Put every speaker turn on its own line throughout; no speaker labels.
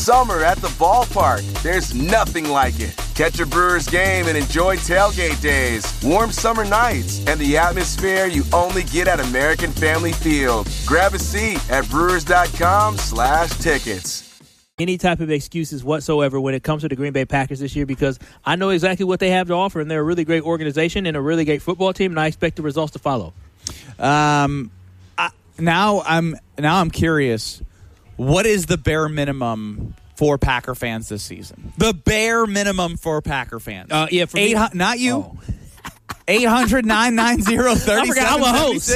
summer at the ballpark. There's nothing like it. Catch a Brewers game and enjoy tailgate days, warm summer nights, and the atmosphere you only get at American Family Field. Grab a seat at brewers.com/tickets.
Any type of excuses whatsoever when it comes to the Green Bay Packers this year, because I know exactly what they have to offer, and they're a really great organization and a really great football team, and I expect the results to follow.
Now I'm curious. What is the bare minimum for Packer fans this season? The bare minimum for Packer fans.
Yeah, for me,
not you. 800-990-3776.
I'm a host.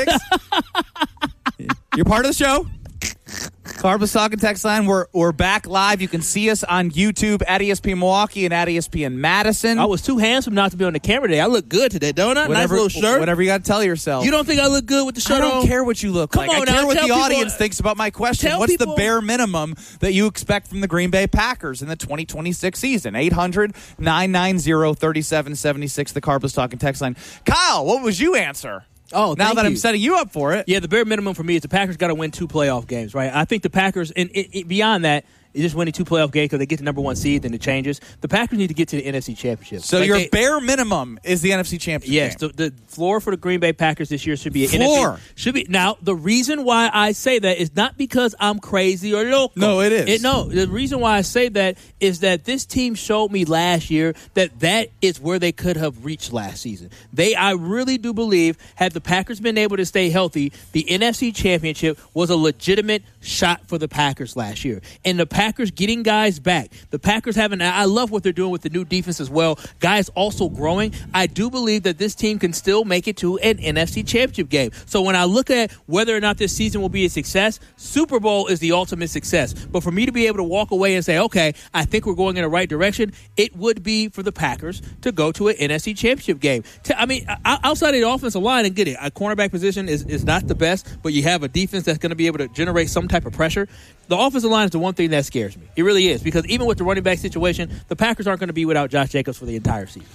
You're part of the show. Carbus Talking text line. We're back live. You can see us on YouTube at ESPN Milwaukee and at ESPN Madison.
I was too handsome not to be on the camera today. I look good today, don't I? Nice little shirt.
Whatever you got to tell yourself.
You don't think I look good with the shirt on?
I don't care what you look like. I care what the audience thinks about my question. What's the bare minimum that you expect from the Green Bay Packers in the 2026 season? 800-990-3776, the Carbus Talking text line. Kyle, what was you answer?
Oh,
now that I'm setting you up for it.
Yeah, the bare minimum for me is the Packers got to win 2 playoff games, right? I think the Packers, and beyond that, just winning 2 playoff games because they get the number 1 seed, then it changes. The Packers need to get to the NFC Championship.
So your bare minimum is the NFC Championship
yes,
game.
the floor for the Green Bay Packers this year should be an
floor.
NFC. Now, the reason why I say that is not because I'm crazy or local.
No, it is.
The reason why I say that is that this team showed me last year that is where they could have reached last season. I really do believe, had the Packers been able to stay healthy, the NFC Championship was a legitimate shot for the Packers last year. And the Packers getting guys back. The Packers I love what they're doing with the new defense as well. Guys also growing. I do believe that this team can still make it to an NFC Championship game. So when I look at whether or not this season will be a success, Super Bowl is the ultimate success. But for me to be able to walk away and say, okay, I think we're going in the right direction, it would be for the Packers to go to an NFC Championship game. Outside of the offensive line, and get it, a cornerback position is not the best, but you have a defense that's going to be able to generate some type of pressure. The offensive line is the one thing that scares me. It really is, because even with the running back situation, the Packers aren't going to be without Josh Jacobs for the entire season.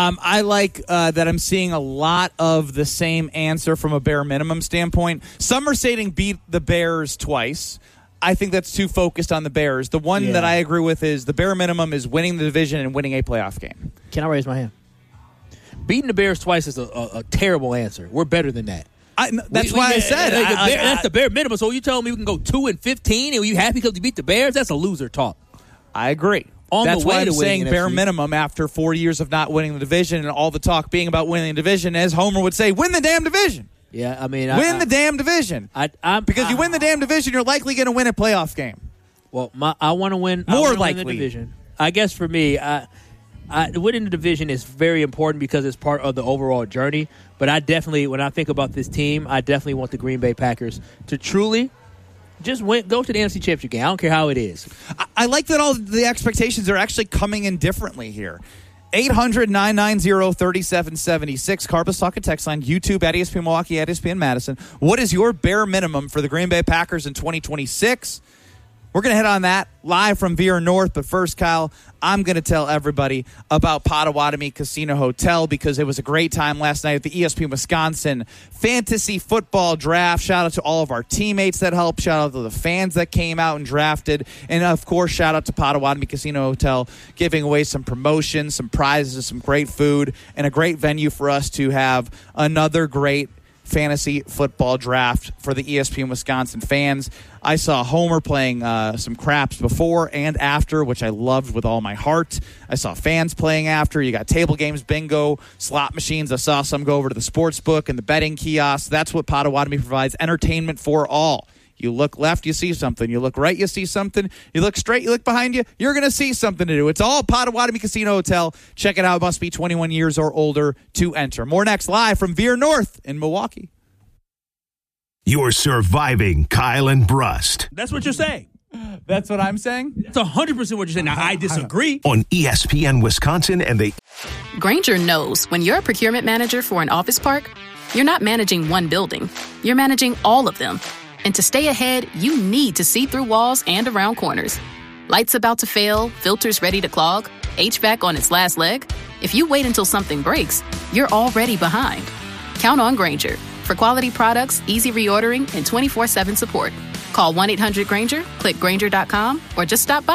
I like that I'm seeing a lot of the same answer from a bare minimum standpoint. Some are saying beat the Bears twice. I think that's too focused on the Bears. The one that I agree with is the bare minimum is winning the division and winning a playoff game.
Can I raise my hand? Beating the Bears twice is a terrible answer. We're better than that.
That's why I said
that's the bare minimum. So you telling me we can go 2-15 and you happy because you beat the Bears? That's a loser talk.
I agree. That's why I'm saying bare minimum after 4 years of not winning the division and all the talk being about winning the division, as Homer would say, win the damn division.
Yeah, I mean,
win the damn division. Because you win the damn division, you're likely going to win a playoff game.
Well, I want to win.
More likely.
Win the division. I guess for me, winning the division is very important because it's part of the overall journey. But I definitely, when I think about this team, I definitely want the Green Bay Packers to truly just go to the NFC Championship game. I don't care how it is.
I like that all the expectations are actually coming in differently here. 800-990-3776. Carbus Talking text line. YouTube at ESPN Milwaukee, at ESPN Madison. What is your bare minimum for the Green Bay Packers in 2026? We're going to hit on that live from Vera North. But first, Kyle, I'm going to tell everybody about Potawatomi Casino Hotel because it was a great time last night at the ESPN Wisconsin Fantasy Football Draft. Shout out to all of our teammates that helped. Shout out to the fans that came out and drafted. And, of course, shout out to Potawatomi Casino Hotel giving away some promotions, some prizes, some great food, and a great venue for us to have another great fantasy football draft for the ESPN Wisconsin fans. I saw Homer playing some craps before and after, which I loved with all my heart. I saw fans playing after. You got table games, bingo, slot machines. I saw some go over to the sports book and the betting kiosk. That's what Potawatomi provides, entertainment for all. You look left, you see something. You look right, you see something. You look straight, you look behind you, you're going to see something to do. It's all Potawatomi Casino Hotel. Check it out. It must be 21 years or older to enter. More next, live from Vera North in Milwaukee.
You're surviving Kyle and Brust.
That's what you're saying.
That's what I'm saying?
That's 100% what you're saying. Now, I disagree.
On ESPN Wisconsin and the...
Grainger knows when you're a procurement manager for an office park, you're not managing one building. You're managing all of them. And to stay ahead, you need to see through walls and around corners. Lights about to fail, filters ready to clog, HVAC on its last leg. If you wait until something breaks, you're already behind. Count on Grainger for quality products, easy reordering, and 24/7 support. Call 1-800-GRAINGER, click Grainger.com, or just stop by.